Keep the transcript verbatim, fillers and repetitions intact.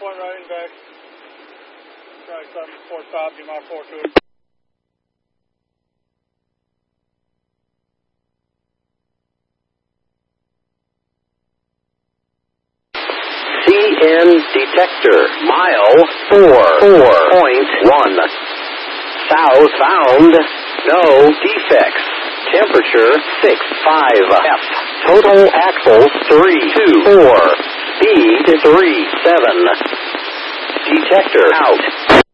one right in back. Try seven four top, you mark four two. C N detector, mile four, four point one. Southbound, no defects. Temperature six five F. Total axles three two four. Speed three seven. Detector out.